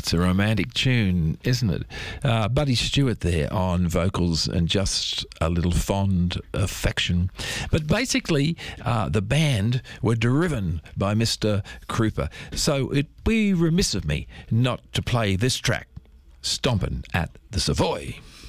It's a romantic tune, isn't it? Buddy Stewart there on vocals and just a little fond affection. But basically, the band were driven by Mr. Krupa. So it'd be remiss of me not to play this track, Stompin' at the Savoy.